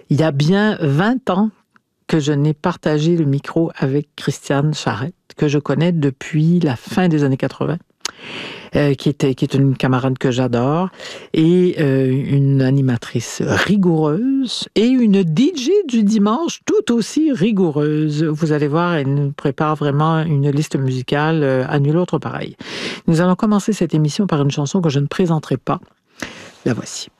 Il y a bien 20 ans que je n'ai partagé le micro avec Christiane Charette, que je connais depuis la fin des années 80, qui est une camarade que j'adore, et une animatrice rigoureuse, et une DJ du dimanche tout aussi rigoureuse. Vous allez voir, elle nous prépare vraiment une liste musicale à nul autre pareil. Nous allons commencer cette émission par une chanson que je ne présenterai pas. La voici.